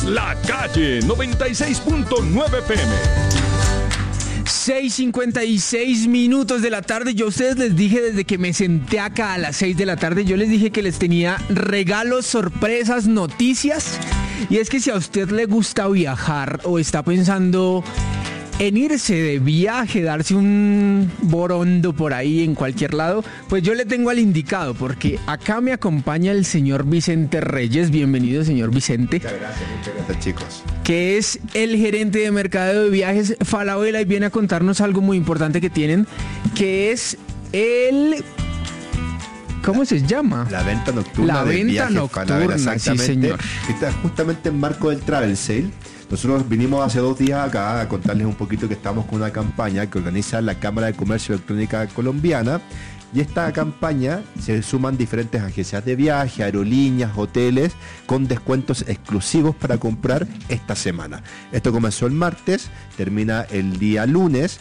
La Calle 96.9 FM. 6:56 minutos de la tarde. Yo a ustedes les dije desde que me senté acá a las 6 de la tarde, yo les dije que les tenía regalos, sorpresas, noticias. Y es que si a usted le gusta viajar o está pensando en irse de viaje, darse un borondo por ahí en cualquier lado, pues yo le tengo al indicado, porque acá me acompaña el señor Vicente Reyes. Bienvenido, señor Vicente. Muchas gracias, chicos. Que es el gerente de mercadeo de viajes Falabella y viene a contarnos algo muy importante que tienen, que es el... ¿Cómo se llama? La venta nocturna. La venta nocturna, Falabella, exactamente. Sí, señor. Está justamente en marco del Travel Sale. Nosotros vinimos hace 2 días acá a contarles un poquito que estamos con una campaña que organiza la Cámara de Comercio Electrónica Colombiana. Y esta campaña se suman diferentes agencias de viaje, aerolíneas, hoteles, con descuentos exclusivos para comprar esta semana. Esto comenzó el martes, termina el día lunes.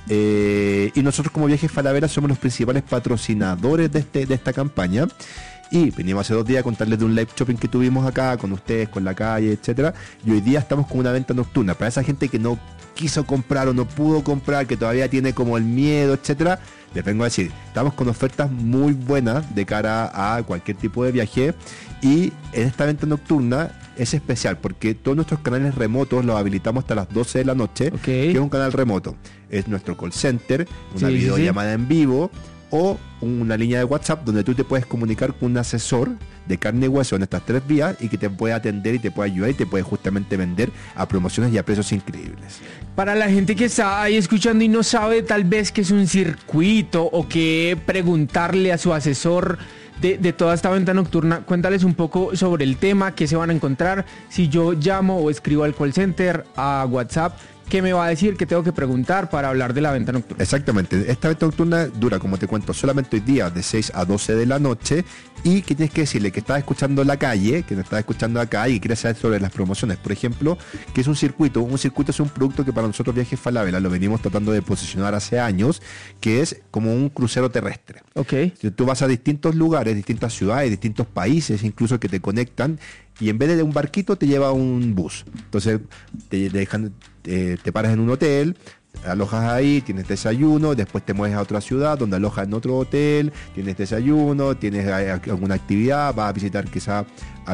Y nosotros como Viajes Falabella somos los principales patrocinadores de esta campaña. Y venimos hace 2 días a contarles de un live shopping que tuvimos acá con ustedes, con la calle, etcétera. Y hoy día estamos con una venta nocturna. Para esa gente que no quiso comprar o no pudo comprar, que todavía tiene como el miedo, etcétera, les vengo a decir, estamos con ofertas muy buenas de cara a cualquier tipo de viaje. Y en esta venta nocturna es especial porque todos nuestros canales remotos los habilitamos hasta las 12 de la noche. Okay. Que es un canal remoto. Es nuestro call center, una videollamada en vivo, o una línea de WhatsApp donde tú te puedes comunicar con un asesor de carne y hueso en estas 3 vías y que te puede atender y te puede ayudar y te puede justamente vender a promociones y a precios increíbles. Para la gente que está ahí escuchando y no sabe tal vez qué es un circuito o qué preguntarle a su asesor de toda esta venta nocturna, cuéntales un poco sobre el tema, qué se van a encontrar. Si yo llamo o escribo al call center, a WhatsApp, ¿qué me va a decir? ¿Qué tengo que preguntar para hablar de la venta nocturna? Exactamente. Esta venta nocturna dura, como te cuento, solamente hoy día de 6 a 12 de la noche. Y que tienes que decirle que estás escuchando la calle, que nos estás escuchando acá y quieres saber sobre las promociones. Por ejemplo, que es un circuito. Un circuito es un producto que para nosotros Viajes Falabella lo venimos tratando de posicionar hace años, que es como un crucero terrestre. Ok. Tú vas a distintos lugares, distintas ciudades, distintos países, incluso que te conectan. Y en vez de un barquito te lleva un bus. Entonces te paras en un hotel, alojas ahí, tienes desayuno, después te mueves a otra ciudad donde alojas en otro hotel, tienes desayuno, tienes alguna actividad, vas a visitar quizá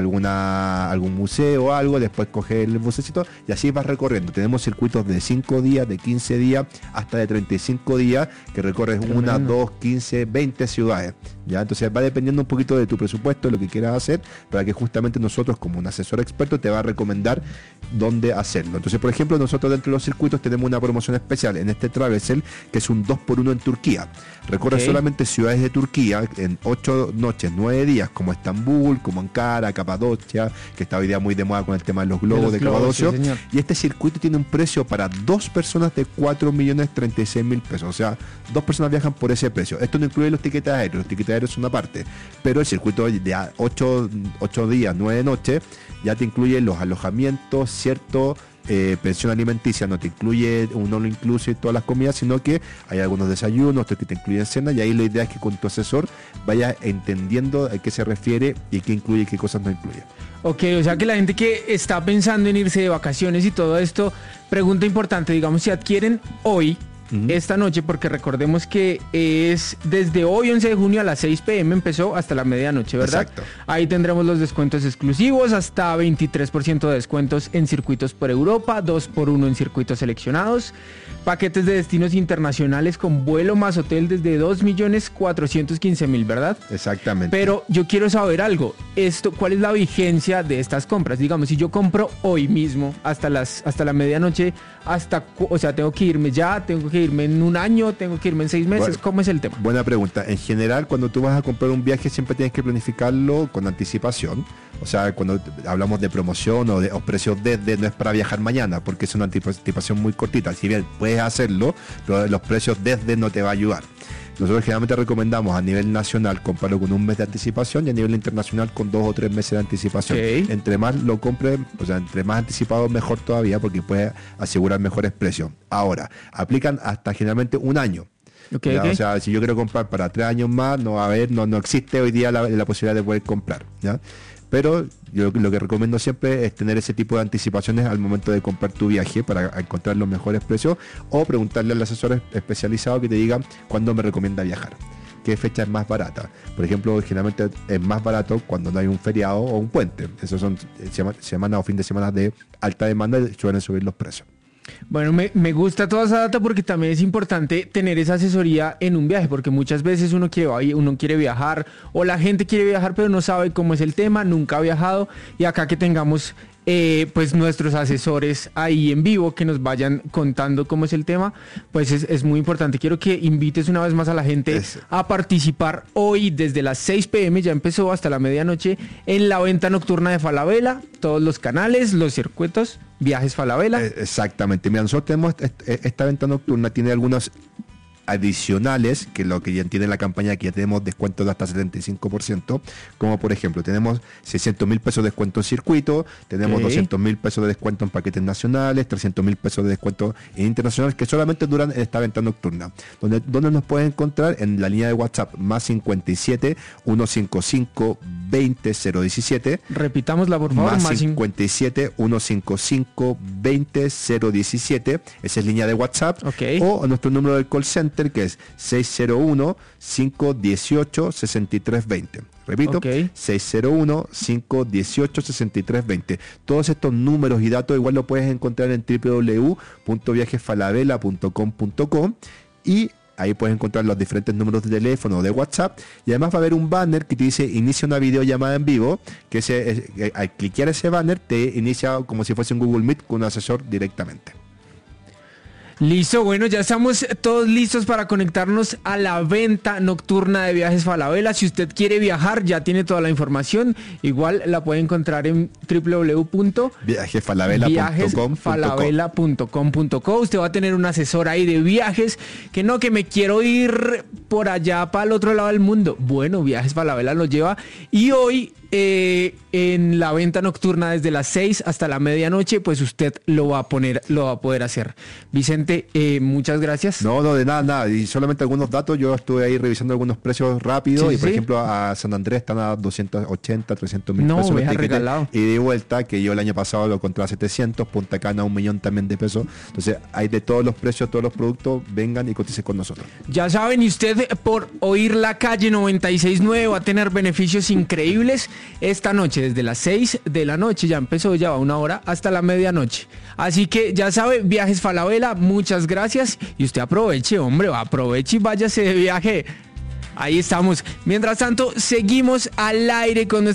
algún museo o algo, después coges el bucecito y así vas recorriendo. Tenemos circuitos de 5 días, de 15 días, hasta de 35 días que recorres 1, 2, 15, 20 ciudades. ¿Ya? Entonces va dependiendo un poquito de tu presupuesto, de lo que quieras hacer, para que justamente nosotros como un asesor experto te va a recomendar dónde hacerlo. Entonces, por ejemplo, nosotros dentro de los circuitos tenemos una promoción especial en este Travel Sale, que es un 2x1 en Turquía. Recorre solamente ciudades de Turquía en 8 noches, 9 días, como Estambul, como Ankara, Capadocia, que está hoy día muy de moda con el tema de los globos de Capadocio. Sí, y este circuito tiene un precio para 2 personas de 4.036.000 pesos. O sea, 2 personas viajan por ese precio. Esto no incluye los tiquetes aéreos. Los tiquetes aéreos son una parte. Pero el circuito de 8 días, 9 noches, ya te incluye los alojamientos, cierto, pensión alimenticia, no te incluye un all inclusive todas las comidas, sino que hay algunos desayunos, otros que te incluyen cena, y ahí la idea es que con tu asesor vayas entendiendo a qué se refiere y qué incluye y qué cosas no incluye. Ok, o sea que la gente que está pensando en irse de vacaciones y todo esto, pregunta importante, digamos, si adquieren hoy, esta noche, porque recordemos que es desde hoy 11 de junio a las 6 p.m. empezó hasta la medianoche, ¿verdad? Exacto. Ahí tendremos los descuentos exclusivos, hasta 23% de descuentos en circuitos por Europa, 2x1 en circuitos seleccionados, paquetes de destinos internacionales con vuelo más hotel desde 2.415.000, ¿verdad? Exactamente. Pero yo quiero saber algo, ¿cuál es la vigencia de estas compras? Digamos, si yo compro hoy mismo hasta la medianoche, o sea, tengo que irme ya, tengo que irme en un año, tengo que irme en 6 meses, bueno, ¿cómo es el tema? Buena pregunta. En general, cuando tú vas a comprar un viaje, siempre tienes que planificarlo con anticipación. O sea, cuando hablamos de promoción o precios desde, no es para viajar mañana, porque es una anticipación muy cortita. Si bien puedes hacerlo, pero los precios desde no te va a ayudar. Nosotros generalmente recomendamos a nivel nacional comprarlo con 1 mes de anticipación y a nivel internacional con 2 o 3 meses de anticipación. Okay. Entre más lo compren, o sea, entre más anticipado mejor todavía, porque puede asegurar mejores precios. Ahora, aplican hasta generalmente 1 año. Okay, ¿ya? okay. O sea, si yo quiero comprar para 3 años más, no existe hoy día la posibilidad de poder comprar, ¿ya? Pero yo lo que recomiendo siempre es tener ese tipo de anticipaciones al momento de comprar tu viaje para encontrar los mejores precios, o preguntarle al asesor especializado que te diga cuándo me recomienda viajar, qué fecha es más barata. Por ejemplo, generalmente es más barato cuando no hay un feriado o un puente. Esos son semanas o fin de semana de alta demanda y suelen subir los precios. Bueno, me gusta toda esa data porque también es importante tener esa asesoría en un viaje, porque muchas veces uno quiere viajar o la gente quiere viajar pero no sabe cómo es el tema, nunca ha viajado, y acá que tengamos pues nuestros asesores ahí en vivo que nos vayan contando cómo es el tema, pues es muy importante. Quiero que invites una vez más a la gente a participar hoy desde las 6 p.m, ya empezó hasta la medianoche, en la venta nocturna de Falabella, todos los canales, los circuitos, Viajes Falabella. Exactamente. Mira, nosotros tenemos esta venta nocturna, tiene algunos adicionales, que lo que ya tiene la campaña, que ya tenemos descuentos de hasta 75%, como por ejemplo, tenemos 600.000 pesos de descuento en circuito, tenemos 200.000 pesos de descuento en paquetes nacionales, 300.000 pesos de descuento en internacionales, que solamente duran en esta venta nocturna. ¿Dónde nos pueden encontrar? En la línea de WhatsApp, más 57 155 20 017. Repitámosla, por favor. Más 57 155 20 017. Esa es línea de WhatsApp. Okay. O nuestro número del call center, que es 601-518-6320. Repito, 601-518-6320. Todos estos números y datos igual lo puedes encontrar en www.viajesfalabella.com.co, y ahí puedes encontrar los diferentes números de teléfono o de WhatsApp, y además va a haber un banner que te dice inicia una videollamada en vivo, que al cliquear ese banner te inicia como si fuese un Google Meet con un asesor directamente. Listo, bueno, ya estamos todos listos para conectarnos a la venta nocturna de Viajes Falabella. Si usted quiere viajar, ya tiene toda la información. Igual la puede encontrar en www.viajesfalabella.com.co. Usted va a tener un asesor ahí de viajes, que me quiero ir por allá para el otro lado del mundo. Bueno, Viajes Falabella lo lleva, y hoy en la venta nocturna desde las 6 hasta la medianoche, pues usted lo va a poder hacer. Vicente, muchas gracias. No, de nada. Y solamente algunos datos. Yo estuve ahí revisando algunos precios rápidos, y por ejemplo a San Andrés están a 280, 300 mil pesos. No, regalado. Y de vuelta, que yo el año pasado lo compré a 700, Punta Cana a 1.000.000 también de pesos. Entonces hay de todos los precios, todos los productos. Vengan y coticen con nosotros. Ya saben, y usted por oír La Calle 96.9 va a tener beneficios increíbles esta noche, desde las 6 de la noche, ya empezó, ya va una hora, hasta la medianoche. Así que ya sabe, Viajes Falabella, muchas gracias, y usted aproveche, hombre, aproveche y váyase de viaje. Ahí estamos. Mientras tanto, seguimos al aire con nuestra